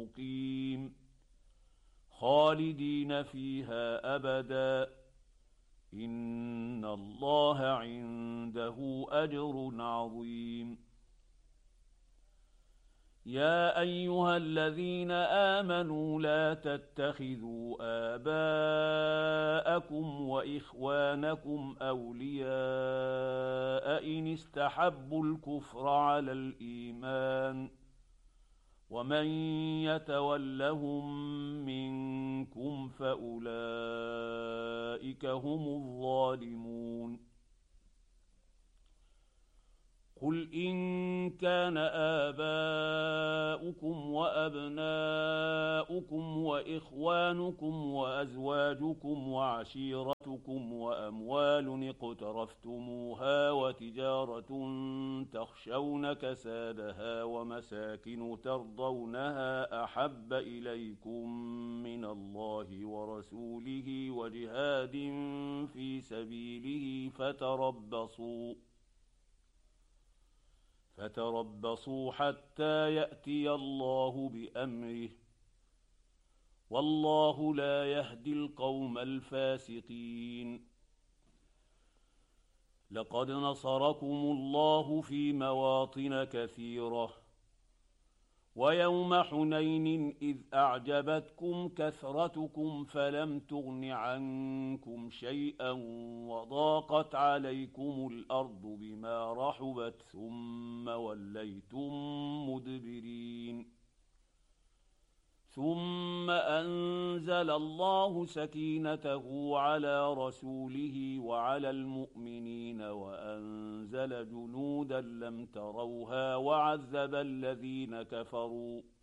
مقيم خالدين فيها أبدا إن الله عنده أجر عظيم. يا أيها الذين آمنوا لا تتخذوا آباءكم وإخوانكم أولياء إن استحبوا الكفر على الإيمان ومن يتولهم منكم فأولئك هم الظالمون. قل إن كان آباؤكم وأبناؤكم وإخوانكم وأزواجكم وعشيرتكم وأموال اقترفتموها وتجارة تخشون كسادها ومساكن ترضونها أحب إليكم من الله ورسوله وجهاد في سبيله فتربصوا حتى يأتي الله بأمره والله لا يهدي القوم الفاسقين. لقد نصركم الله في مواطن كثيرة ويوم حنين إذ أعجبتكم كثرتكم فلم تغن عنكم شيئا وضاقت عليكم الأرض بما رحبت ثم وليتم مدبرين. ثم أنزل الله سكينته على رسوله وعلى المؤمنين وأنزل جنودا لم تروها وعذب الذين كفروا